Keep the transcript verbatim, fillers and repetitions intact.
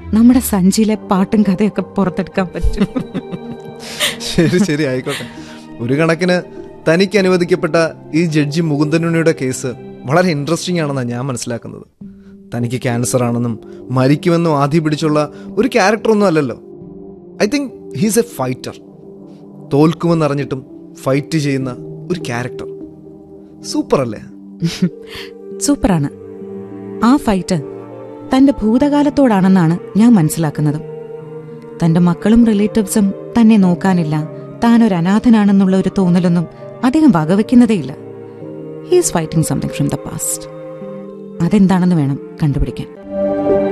നമ്മുടെ സഞ്ചിയിലെ പാട്ടും കഥയൊക്കെ പുറത്തെടുക്കാൻ പറ്റും. ശരി ശരി ആയിക്കോട്ടെ. ഒരു കണക്കിന് തനിക്ക് അനുവദിക്കപ്പെട്ട ഈ ജഡ്ജി മുകുന്ദനുണ്ണിയുടെ കേസ് വളരെ ഇൻട്രസ്റ്റിംഗ് ആണെന്നാണ് ഞാൻ മനസ്സിലാക്കുന്നത്. തനിക്ക് ക്യാൻസർ ആണെന്നും മരിക്കുമെന്നും ആദ്യം പിടിച്ചുള്ള ഒരു ക്യാരക്ടറൊന്നും അല്ലല്ലോ. I think he's A fighter. തോൽക്കുമെന്നറിഞ്ഞിട്ടും fight ചെയ്യുന്ന ഒരു ക്യാരക്ടർ. സൂപ്പർ അല്ലേ? സൂപ്പറാണ്. ആ ഫൈറ്റ് തന്റെ ഭൂതകാലത്തോടാണെന്നാണ് ഞാൻ മനസ്സിലാക്കുന്നത്. തന്റെ മക്കളും റിലേറ്റീവ്സും തന്നെ നോക്കാനില്ല, താനൊരു അനാഥനാണെന്നുള്ള ഒരു തോന്നലൊന്നും അദ്ദേഹം വകവെക്കുന്നതേയില്ല. He is fighting something from the past. അതെന്താണെന്ന് വേണം കണ്ടുപിടിക്കാൻ.